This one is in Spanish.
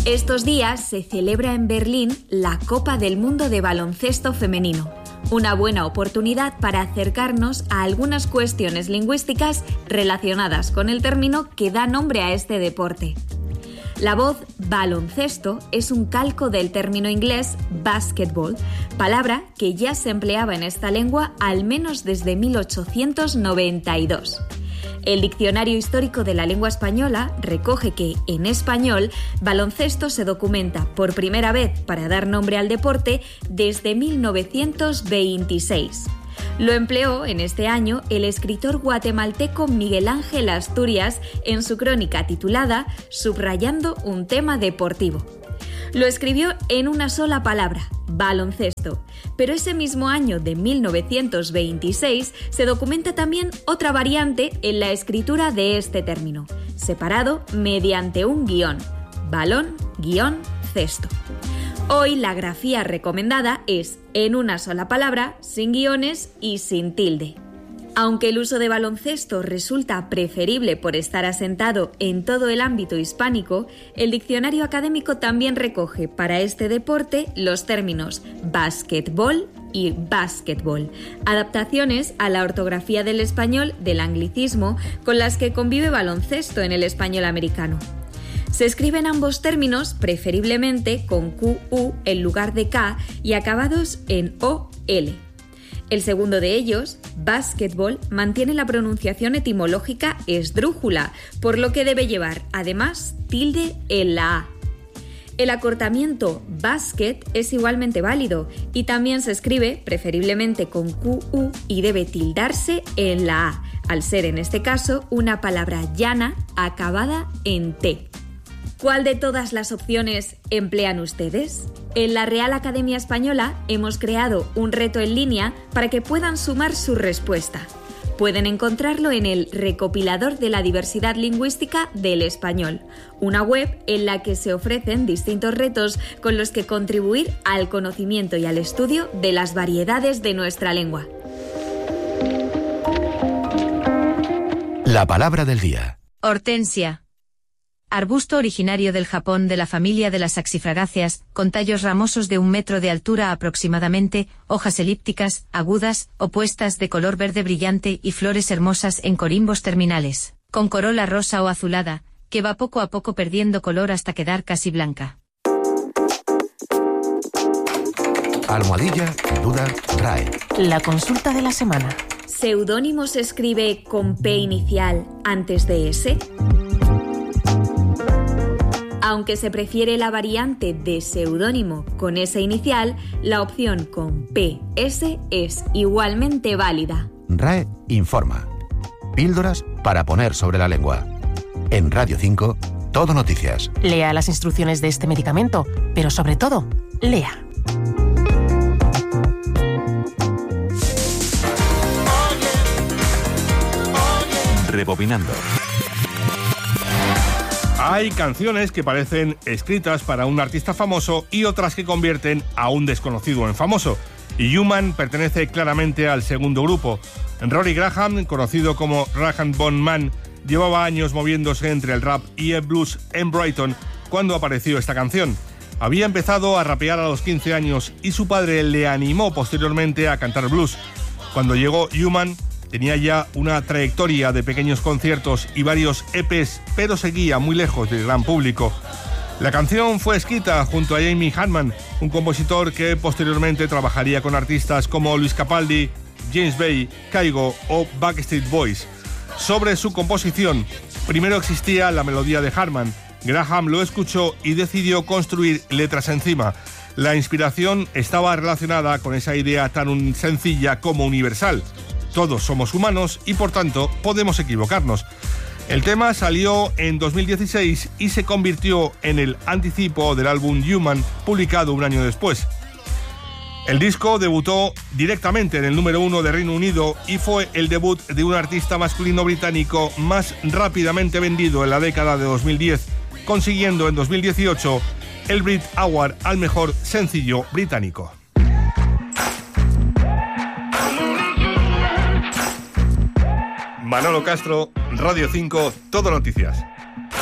Estos días se celebra en Berlín la Copa del Mundo de Baloncesto Femenino, una buena oportunidad para acercarnos a algunas cuestiones lingüísticas relacionadas con el término que da nombre a este deporte. La voz baloncesto es un calco del término inglés basketball, palabra que ya se empleaba en esta lengua al menos desde 1892. El Diccionario Histórico de la Lengua Española recoge que, en español, baloncesto se documenta por primera vez para dar nombre al deporte desde 1926. Lo empleó en este año el escritor guatemalteco Miguel Ángel Asturias en su crónica titulada Subrayando un tema deportivo. Lo escribió en una sola palabra, baloncesto, pero ese mismo año de 1926 se documenta también otra variante en la escritura de este término, separado mediante un guión, balón-cesto. Hoy la grafía recomendada es en una sola palabra, sin guiones y sin tilde. Aunque el uso de baloncesto resulta preferible por estar asentado en todo el ámbito hispánico, el diccionario académico también recoge para este deporte los términos basquetbol y básquetbol, adaptaciones a la ortografía del español del anglicismo con las que convive baloncesto en el español americano. Se escriben ambos términos preferiblemente con QU en lugar de K y acabados en OL. El segundo de ellos, básquetbol, mantiene la pronunciación etimológica esdrújula, por lo que debe llevar, además, tilde en la A. El acortamiento basket es igualmente válido y también se escribe preferiblemente con QU y debe tildarse en la A, al ser en este caso una palabra llana acabada en T. ¿Cuál de todas las opciones emplean ustedes? En la Real Academia Española hemos creado un reto en línea para que puedan sumar su respuesta. Pueden encontrarlo en el Recopilador de la Diversidad Lingüística del Español, una web en la que se ofrecen distintos retos con los que contribuir al conocimiento y al estudio de las variedades de nuestra lengua. La palabra del día. Hortensia. Arbusto originario del Japón de la familia de las saxifragáceas, con tallos ramosos de 1 metro de altura aproximadamente, hojas elípticas, agudas, opuestas de color verde brillante y flores hermosas en corimbos terminales, con corola rosa o azulada, que va poco a poco perdiendo color hasta quedar casi blanca. Almohadilla, duda, RAE. La consulta de la semana. ¿Seudónimo se escribe con P inicial antes de S? Aunque se prefiere la variante de seudónimo con S inicial, la opción con PS es igualmente válida. RAE informa. Píldoras para poner sobre la lengua. En Radio 5, Todo Noticias. Lea las instrucciones de este medicamento, pero sobre todo, lea. Rebobinando. Hay canciones que parecen escritas para un artista famoso y otras que convierten a un desconocido en famoso. Y Human pertenece claramente al segundo grupo. Rory Graham, conocido como Rag & Bone Man, llevaba años moviéndose entre el rap y el blues en Brighton cuando apareció esta canción. Había empezado a rapear a los 15 años y su padre le animó posteriormente a cantar blues. Cuando llegó Human, tenía ya una trayectoria de pequeños conciertos y varios EPs, pero seguía muy lejos del gran público. La canción fue escrita junto a Jamie Hartman, un compositor que posteriormente trabajaría con artistas como Luis Capaldi, James Bay, Kygo o Backstreet Boys. Sobre su composición, primero existía la melodía de Hartman. Graham lo escuchó y decidió construir letras encima. La inspiración estaba relacionada con esa idea tan sencilla como universal. Todos somos humanos y, por tanto, podemos equivocarnos. El tema salió en 2016 y se convirtió en el anticipo del álbum Human, publicado un año después. El disco debutó directamente en el número 1 de Reino Unido y fue el debut de un artista masculino británico más rápidamente vendido en la década de 2010, consiguiendo en 2018 el Brit Award al mejor sencillo británico. Manolo Castro, Radio 5, Todo Noticias.